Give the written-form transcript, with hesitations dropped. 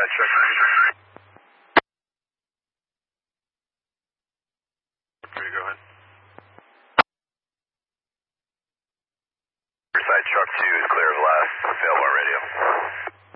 Riverside, check Ranger. Okay, go ahead. Riverside, truck 2 is clear of last. Available on radio.